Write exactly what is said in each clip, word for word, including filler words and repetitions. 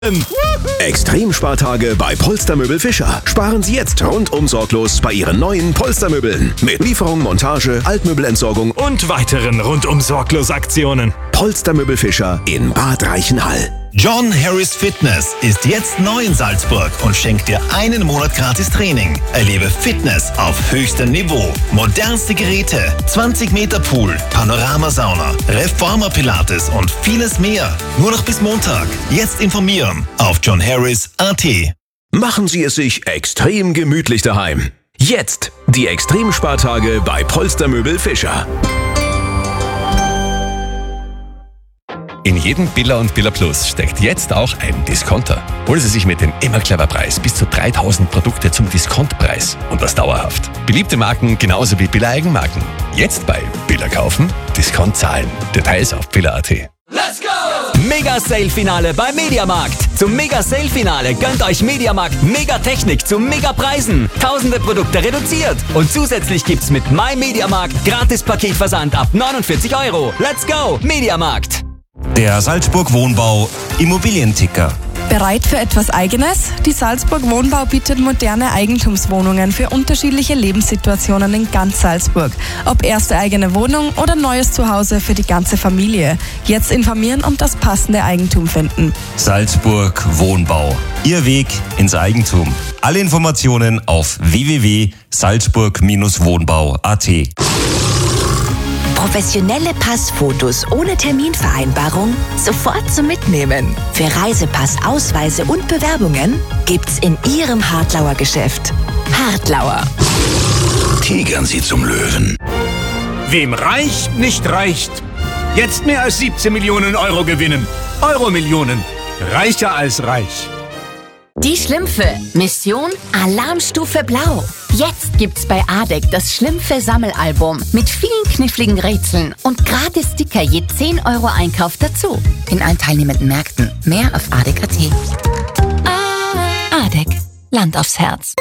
Extremspartage bei Polstermöbel Fischer. Sparen Sie jetzt rundum sorglos bei Ihren neuen Polstermöbeln. Mit Lieferung, Montage, Altmöbelentsorgung und weiteren rundum sorglos Aktionen. Polstermöbel Fischer in Bad Reichenhall. John Harris Fitness ist jetzt neu in Salzburg und schenkt dir einen Monat gratis Training. Erlebe Fitness auf höchstem Niveau. Modernste Geräte, zwanzig Meter Pool, Panoramasauna, Reformer Pilates und vieles mehr. Nur noch bis Montag. Jetzt informieren auf john harris punkt a t. Machen Sie es sich extrem gemütlich daheim. Jetzt die Extremspartage bei Polstermöbel Fischer. In jedem Billa und Billa Plus steckt jetzt auch ein Discounter. Holen Sie sich mit dem immer clever Preis bis zu dreitausend Produkte zum Diskontpreis und das dauerhaft. Beliebte Marken genauso wie Billa Eigenmarken. Jetzt bei Billa kaufen, Discount zahlen. Details auf billa punkt a t. Let's go! Mega-Sale-Finale bei Mediamarkt. Zum Mega-Sale-Finale gönnt euch Mediamarkt Megatechnik zu Megapreisen. Tausende Produkte reduziert. Und zusätzlich gibt's mit My Mediamarkt Gratis-Paketversand ab neunundvierzig Euro. Let's go! Mediamarkt. Der Salzburg Wohnbau Immobilienticker. Bereit für etwas Eigenes? Die Salzburg Wohnbau bietet moderne Eigentumswohnungen für unterschiedliche Lebenssituationen in ganz Salzburg. Ob erste eigene Wohnung oder neues Zuhause für die ganze Familie. Jetzt informieren und das passende Eigentum finden. Salzburg Wohnbau. Ihr Weg ins Eigentum. Alle Informationen auf w w w punkt salzburg wohnbau punkt a t. Professionelle Passfotos ohne Terminvereinbarung sofort zum Mitnehmen. Für Reisepass, Ausweise und Bewerbungen gibt's in Ihrem Hartlauer Geschäft. Hartlauer. Tigern Sie zum Löwen. Wem reicht, nicht reicht. Jetzt mehr als siebzehn Millionen Euro gewinnen. Euro-Millionen. Reicher als reich. Die Schlümpfe. Mission Alarmstufe Blau. Jetzt gibt's bei Adek das Schlümpfe-Sammelalbum mit vielen kniffligen Rätseln und gratis Sticker je zehn Euro Einkauf dazu. In allen teilnehmenden Märkten. Mehr auf adek punkt a t. Adek. Land aufs Herz.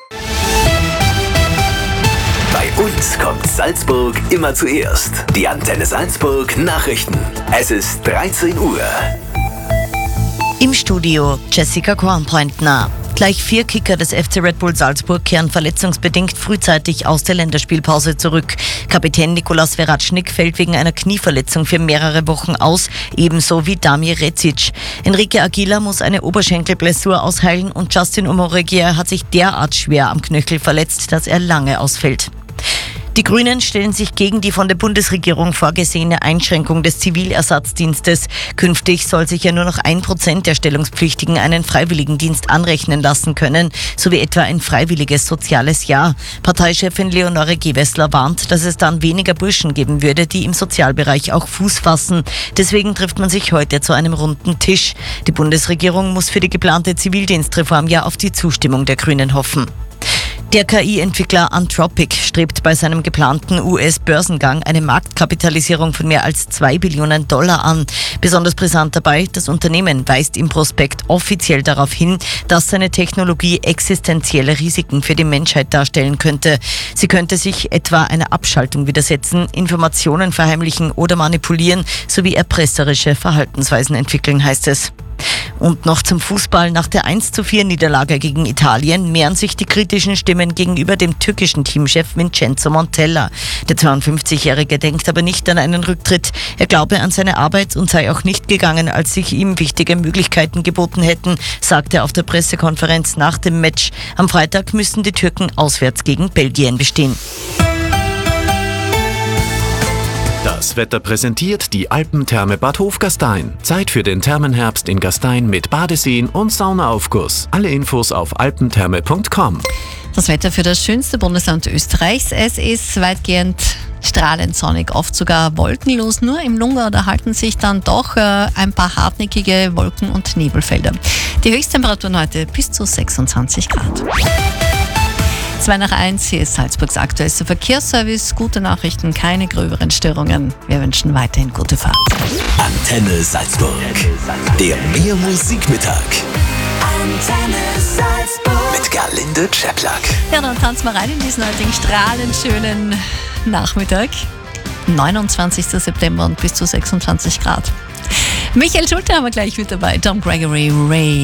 Bei uns kommt Salzburg immer zuerst. Die Antenne Salzburg Nachrichten. Es ist dreizehn Uhr. Im Studio Jessica Kornpointner. Gleich vier Kicker des F C Red Bull Salzburg kehren verletzungsbedingt frühzeitig aus der Länderspielpause zurück. Kapitän Nikolas Veratschnik fällt wegen einer Knieverletzung für mehrere Wochen aus, ebenso wie Damir Rezic. Enrique Aguilar muss eine Oberschenkelblessur ausheilen und Justin Omoregier hat sich derart schwer am Knöchel verletzt, dass er lange ausfällt. Die Grünen stellen sich gegen die von der Bundesregierung vorgesehene Einschränkung des Zivilersatzdienstes. Künftig soll sich ja nur noch ein Prozent der Stellungspflichtigen einen Freiwilligendienst anrechnen lassen können, sowie etwa ein freiwilliges soziales Jahr. Parteichefin Leonore Gewessler warnt, dass es dann weniger Burschen geben würde, die im Sozialbereich auch Fuß fassen. Deswegen trifft man sich heute zu einem runden Tisch. Die Bundesregierung muss für die geplante Zivildienstreform ja auf die Zustimmung der Grünen hoffen. Der K I-Entwickler Anthropic strebt bei seinem geplanten U S-Börsengang eine Marktkapitalisierung von mehr als zwei Billionen Dollar an. Besonders brisant dabei, das Unternehmen weist im Prospekt offiziell darauf hin, dass seine Technologie existenzielle Risiken für die Menschheit darstellen könnte. Sie könnte sich etwa einer Abschaltung widersetzen, Informationen verheimlichen oder manipulieren, sowie erpresserische Verhaltensweisen entwickeln, heißt es. Und noch zum Fußball. Nach der eins zu vier Niederlage gegen Italien mehren sich die kritischen Stimmen gegenüber dem türkischen Teamchef Vincenzo Montella. Der zweiundfünfzigjährige denkt aber nicht an einen Rücktritt. Er glaube an seine Arbeit und sei auch nicht gegangen, als sich ihm wichtige Möglichkeiten geboten hätten, sagte er auf der Pressekonferenz nach dem Match. Am Freitag müssen die Türken auswärts gegen Belgien bestehen. Das Wetter präsentiert die Alpentherme Bad Hofgastein. Zeit für den Thermenherbst in Gastein mit Badeseen und Saunaaufguss. Alle Infos auf alpentherme punkt com. Das Wetter für das schönste Bundesland Österreichs. Es ist weitgehend strahlend sonnig, oft sogar wolkenlos. Nur im Lungau, da halten sich dann doch äh, ein paar hartnäckige Wolken- und Nebelfelder. Die Höchsttemperaturen heute bis zu sechsundzwanzig Grad. zwei nach eins, hier ist Salzburgs aktuellster Verkehrsservice. Gute Nachrichten, keine gröberen Störungen. Wir wünschen weiterhin gute Fahrt. Antenne Salzburg. Der Mehr Musikmittag. Antenne Salzburg. Mit Gerlinde Czeplak. Ja, dann tanzen wir rein in diesen heutigen strahlend schönen Nachmittag. neunundzwanzigster September und bis zu sechsundzwanzig Grad. Michael Schulte haben wir gleich mit dabei. Tom Gregory, Ray.